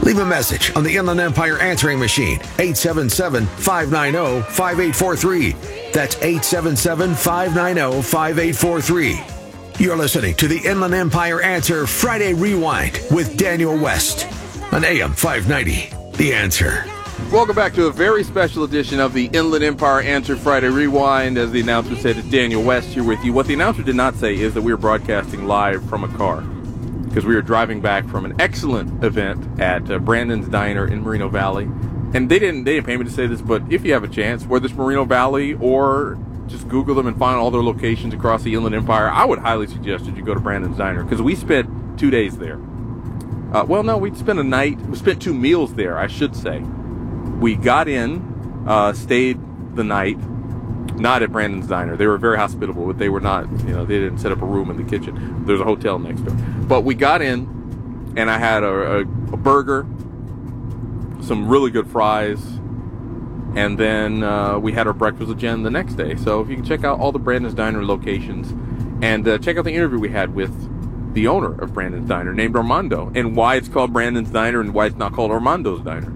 Leave a message on the Inland Empire answering machine, 877-590-5843. That's 877-590-5843. You're listening to the Inland Empire Answer Friday Rewind with Daniel West on AM 590. The Answer. Welcome back to a very special edition of the Inland Empire Answer Friday Rewind. As the announcer said, it's Daniel West here with you. What the announcer did not say is that we are broadcasting live from a car, because we are driving back from an excellent event at Brandon's Diner in Moreno Valley. And they didn't pay me to say this, but if you have a chance, whether it's Moreno Valley or just Google them and find all their locations across the Inland Empire, I would highly suggest that you go to Brandon's Diner, because we spent 2 days there. We spent a night. We spent 2 meals there, I should say. We got in, stayed the night, not at Brandon's Diner. They were very hospitable, but they were not, they didn't set up a room in the kitchen. There's a hotel next door. But we got in, and I had a burger, some really good fries, and then we had our breakfast again the next day. So if you can check out all the Brandon's Diner locations, and check out the interview we had with the owner of Brandon's Diner, named Armando, and why it's called Brandon's Diner and why it's not called Armando's Diner.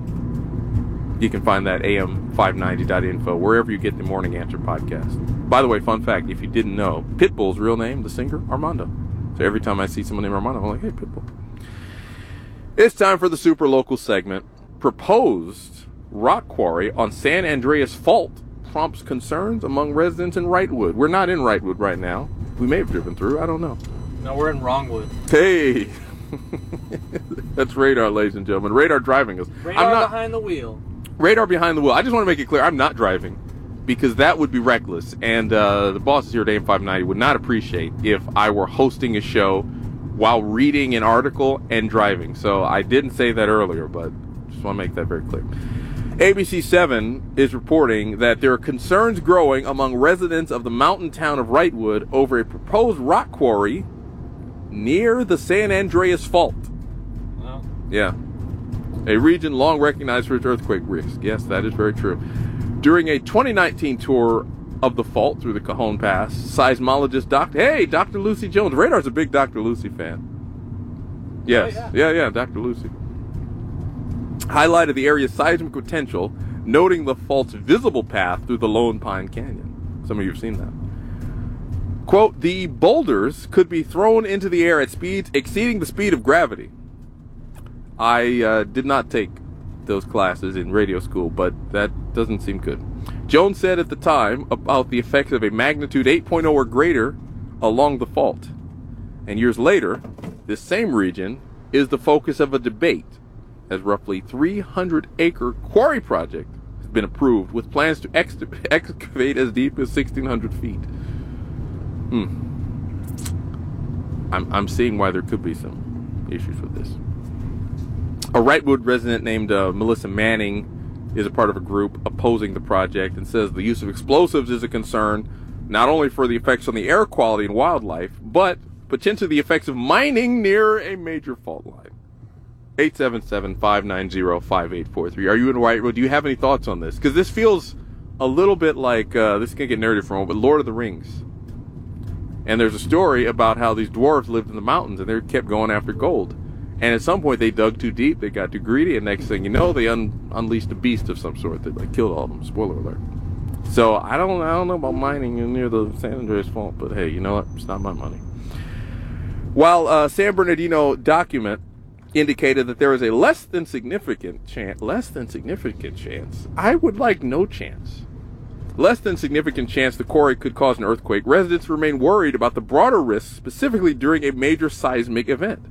You can find that am590.info, wherever you get the Morning Answer podcast. By the way, fun fact, if you didn't know, Pitbull's real name, the singer, Armando. So every time I see someone named Armando, I'm like, hey, Pitbull. It's time for the super local segment. Proposed rock quarry on San Andreas Fault prompts concerns among residents in Wrightwood. We're not in Wrightwood right now. We may have driven through. I don't know. No, we're in Wrongwood. Hey! That's Radar, ladies and gentlemen. Radar driving us. Radar behind the wheel. Radar behind the wheel. I just want to make it clear, I'm not driving, because that would be reckless. And the bosses here at AM 590 would not appreciate if I were hosting a show while reading an article and driving. So I didn't say that earlier, but just want to make that very clear. ABC 7 is reporting that there are concerns growing among residents of the mountain town of Wrightwood over a proposed rock quarry near the San Andreas Fault. Well. Yeah. A region long recognized for its earthquake risk. Yes, that is very true. During a 2019 tour of the fault through the Cajon Pass, seismologist Dr. Lucy Jones. Radar's a big Dr. Lucy fan. Yes. Oh, yeah, Dr. Lucy. Highlighted the area's seismic potential, noting the fault's visible path through the Lone Pine Canyon. Some of you have seen that. Quote, the boulders could be thrown into the air at speeds exceeding the speed of gravity. I did not take those classes in radio school, but that doesn't seem good. Jones said at the time about the effects of a magnitude 8.0 or greater along the fault. And years later, this same region is the focus of a debate, as roughly 300-acre quarry project has been approved with plans to excavate as deep as 1,600 feet. I'm seeing why there could be some issues with this. A Wrightwood resident named Melissa Manning is a part of a group opposing the project and says the use of explosives is a concern not only for the effects on the air quality and wildlife, but potentially the effects of mining near a major fault line. 877-590-5843. Are you in Wrightwood? Do you have any thoughts on this? Because this feels a little bit like, this can get nerdy for a moment, but Lord of the Rings. And there's a story about how these dwarves lived in the mountains and they kept going after gold. And at some point they dug too deep, they got too greedy, and next thing you know, they unleashed a beast of some sort that killed all of them. Spoiler alert. So I don't know about mining near the San Andreas Fault, but hey, you know what? It's not my money. While San Bernardino document indicated that there is a less than significant chance, I would like no chance. Less than significant chance the quarry could cause an earthquake. Residents remain worried about the broader risks, specifically during a major seismic event.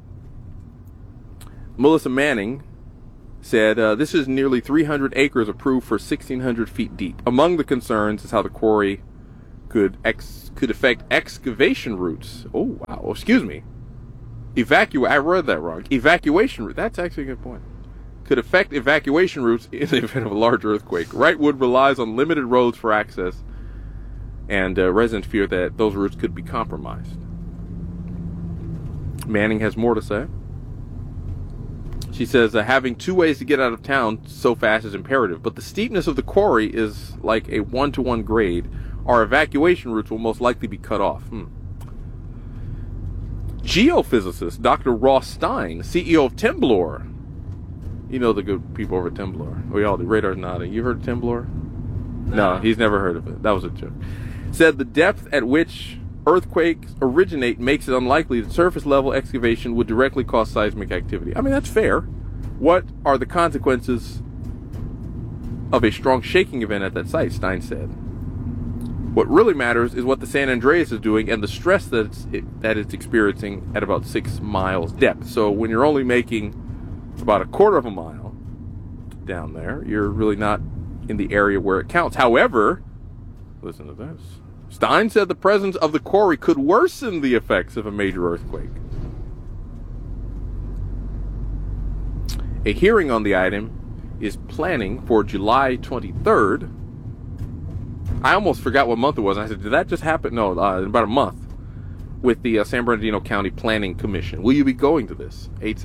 Melissa Manning said, this is nearly 300 acres approved for 1,600 feet deep. Among the concerns is how the quarry could affect excavation routes. Oh, wow. Excuse me. I read that wrong. Evacuation route. That's actually a good point. Could affect evacuation routes in the event of a large earthquake. Wrightwood relies on limited roads for access, and residents fear that those routes could be compromised. Manning has more to say. She says, having 2 ways to get out of town so fast is imperative, but the steepness of the quarry is like a 1-to-1 grade. Our evacuation routes will most likely be cut off. Geophysicist Dr. Ross Stein, CEO of Temblor, You know the good people over at Temblor. We all do. Radar's nodding. You heard of Temblor? No, he's never heard of it. That was a joke. Said the depth at which earthquakes originate makes it unlikely that surface level excavation would directly cause seismic activity. I mean, that's fair. What are the consequences of a strong shaking event at that site, Stein said. What really matters is what the San Andreas is doing and the stress that it's experiencing at about 6 miles depth. So when you're only making about a quarter of a mile down there, you're really not in the area where it counts. However, listen to this. Stein said the presence of the quarry could worsen the effects of a major earthquake. A hearing on the item is planning for July 23rd. I almost forgot what month it was. I said, did that just happen? No, in about a month. With the San Bernardino County Planning Commission. Will you be going to this?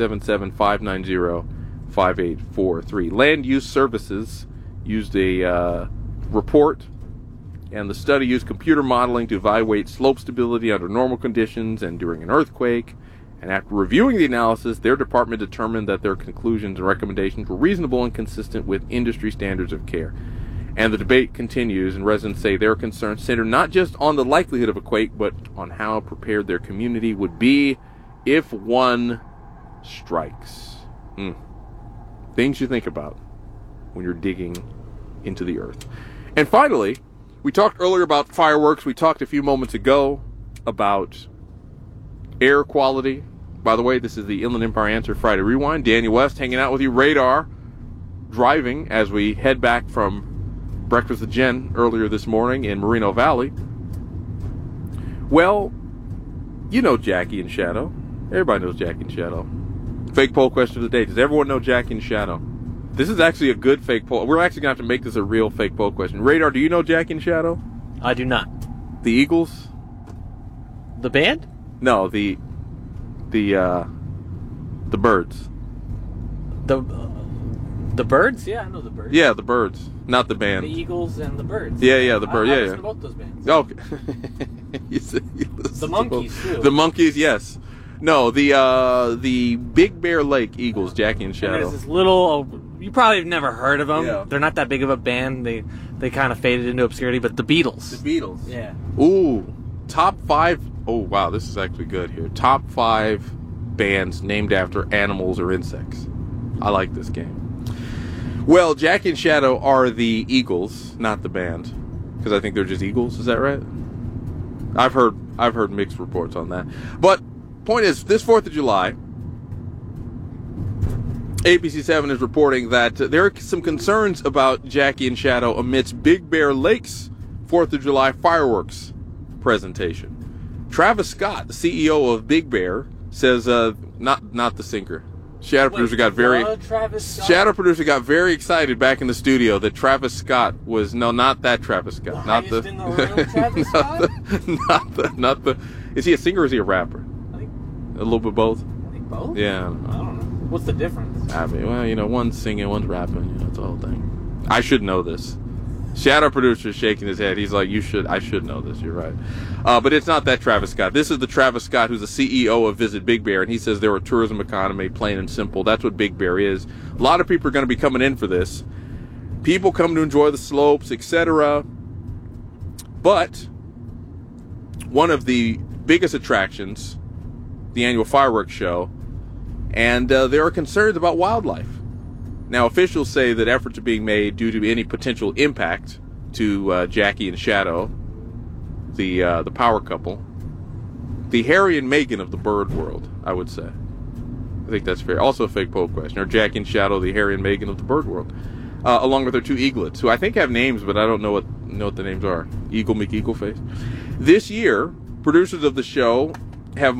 877-590-5843. Land Use Services used a report, and the study used computer modeling to evaluate slope stability under normal conditions and during an earthquake. And after reviewing the analysis, their department determined that their conclusions and recommendations were reasonable and consistent with industry standards of care. And the debate continues, and residents say their concerns center not just on the likelihood of a quake, but on how prepared their community would be if one strikes. Things you think about when you're digging into the earth. And finally, we talked earlier about fireworks. We talked a few moments ago about air quality. By the way, this is the Inland Empire Answer Friday Rewind. Daniel West hanging out with you. Radar driving as we head back from Breakfast with Jen earlier this morning in Moreno Valley. Well, you know Jackie and Shadow. Everybody knows Jackie and Shadow. Fake poll question of the day. Does everyone know Jackie and Shadow? This is actually a good fake poll. We're actually going to have to make this a real fake poll question. Radar, do you know Jackie and Shadow? I do not. The Eagles? The band? No, the Birds. The Birds? Yeah, I know the Birds. Yeah, the Birds, not the band. The Eagles and the Birds. Yeah, the Birds. I Yeah. listen to both those bands. Okay. The Monkees too. The Monkees, yes. No, the Big Bear Lake Eagles, Jackie and Shadow. And there's this little. You probably have never heard of them. Yeah. They're not that big of a band. They kind of faded into obscurity. But the Beatles. The Beatles. Yeah. Ooh, top 5. Oh wow, this is actually good here. Top 5 bands named after animals or insects. I like this game. Well, Jackie and Shadow are the Eagles, not the band, because I think they're just Eagles. Is that right? I've heard mixed reports on that. But point is, this 4th of July, ABC7 is reporting that there are some concerns about Jackie and Shadow amidst Big Bear Lake's 4th of July fireworks presentation. Travis Scott, the CEO of Big Bear, says not the sinker. Shadow producer got very excited back in the studio that Travis Scott was not that Travis Scott, not the Travis Scott. not the. Is he a singer or is he a rapper? I think A little bit both. both. Yeah. I don't know. What's the difference? I mean, well, one's singing, one's rapping. It's the whole thing. I should know this. Shadow producer is shaking his head. He's like, I should know this. You're right. But it's not that Travis Scott. This is the Travis Scott who's the CEO of Visit Big Bear, and he says they're a tourism economy, plain and simple. That's what Big Bear is. A lot of people are going to be coming in for this. People come to enjoy the slopes, etc. But one of the biggest attractions, the annual fireworks show, and there are concerns about wildlife. Now, officials say that efforts are being made due to any potential impact to Jackie and Shadow, the power couple, the Harry and Meghan of the bird world, I would say. I think that's fair. Also a fake poll question. Are Jackie and Shadow the Harry and Meghan of the bird world? Along with their 2 eaglets, who I think have names, but I don't know what the names are. Eagle McEagleface. This year, producers of the show